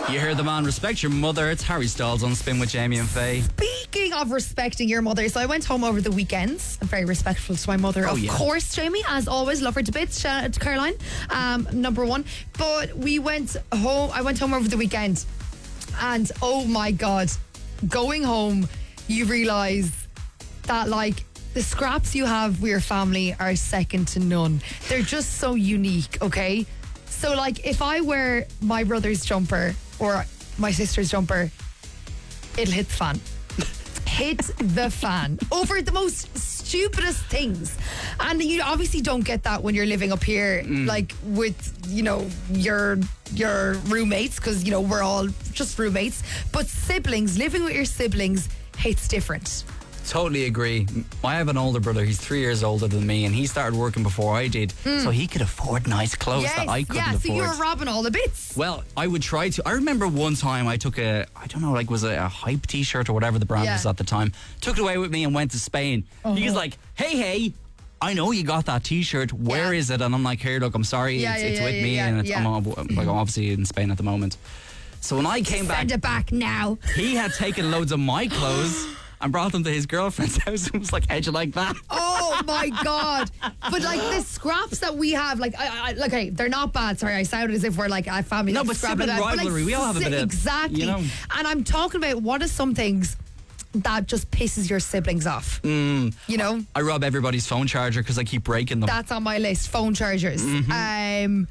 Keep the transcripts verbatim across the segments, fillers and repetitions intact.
You heard the man, respect your mother. It's Harry Styles on Spin with Jamie and Faye. Speaking of respecting your mother, so I went home over the weekends. I'm very respectful to my mother, Oh, of yeah. course, Jamie, as always. Love her to bits. Shout out to Caroline, um, number one. But we went home, I went home over the weekend, and oh my God, going home, you realise that, like, the scraps you have with your family are second to none. They're just so unique, okay? So, like, if I wear my brother's jumper or my sister's jumper, it'll hit the fan. Hit the fan over the most stupidest things. And you obviously don't get that when you're living up here, mm. like with, you know, your your roommates, because, you know, we're all just roommates. But siblings, living with your siblings hits different. Totally agree. I have an older brother. He's three years older than me, and he started working before I did, mm. so he could afford nice clothes yes, that I couldn't yeah, afford. so you were robbing all the bits. Well, I would try to. I remember one time I took a, I don't know, like was it a Hype t-shirt or whatever the brand yeah. was at the time. Took it away with me and went to Spain. Uh-huh. He was like, hey, hey, I know you got that t-shirt. Where yeah. is it? And I'm like, here, look, I'm sorry. Yeah, it's yeah, it's yeah, with yeah, me, yeah, and it's, yeah. I'm, like, I'm obviously in Spain at the moment. So when I came back, send it back now. He had taken loads of my clothes and brought them to his girlfriend's house and was like, how'd you like that? Oh my God. But like the scraps that we have, like, I, I, like, okay, they're not bad. Sorry, I sounded as if we're like a family. No, but scrapping sibling about, but, rivalry, like, we all have a bit of, exactly. you know. And I'm talking about what are some things that just pisses your siblings off. Mm. You know? I rob everybody's phone charger because I keep breaking them. That's on my list. Phone chargers. Mm-hmm. Um,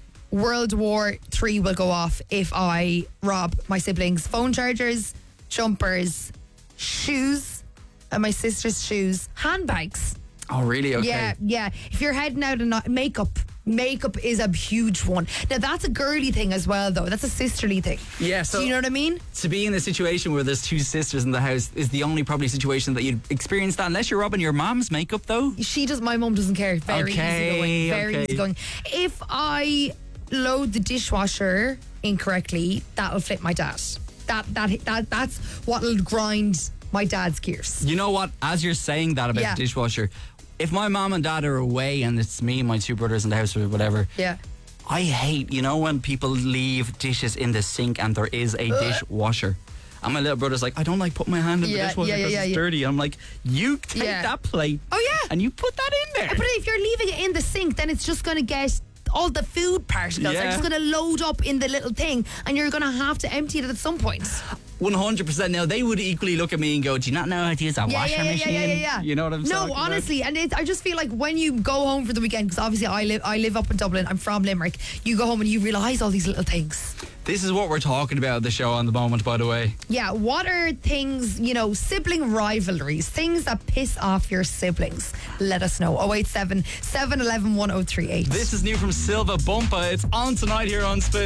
World War Three will go off if I rob my siblings. Phone chargers, jumpers, shoes, and my sister's shoes, handbags. Oh, really? Okay. Yeah, yeah. If you're heading out and not, makeup, makeup is a huge one. Now that's a girly thing as well, though. That's a sisterly thing. Yeah. So do you know what I mean? To be in a situation where there's two sisters in the house is the only probably situation that you'd experience that, unless you're robbing your mom's makeup, though. She does. My mum doesn't care. Very okay, easygoing. Very okay. easygoing. If I load the dishwasher incorrectly, that'll flip my dad. That that that that's what'll grind my dad's gears. You know what? As you're saying that about Yeah. the dishwasher, if my mom and dad are away and it's me and my two brothers in the house or whatever, Yeah. I hate, you know, when people leave dishes in the sink and there is a Ugh. dishwasher. And my little brother's like, I don't like putting my hand in Yeah, the dishwasher yeah, because yeah, it's yeah. dirty. I'm like, you take Yeah. that plate. Oh, yeah. And you put that in there. But if you're leaving it in the sink, then it's just going to get all the food particles. Yeah. They're just going to load up in the little thing, and you're going to have to empty it at some point. one hundred percent. Now, they would equally look at me and go, do you not know how to use a Yeah, washer yeah, yeah, machine? yeah, yeah, yeah. You know what I'm saying? No, honestly, and it's, I just feel like when you go home for the weekend, because obviously I live, I live up in Dublin. I'm from Limerick. You go home and you realise all these little things. This is what we're talking about at the show on the moment, by the way. Yeah, what are things, you know, sibling rivalries, things that piss off your siblings? Let us know. oh eight seven, seven one one, oh three eight. This is new from Silva Bumpa. It's on tonight here on Spin.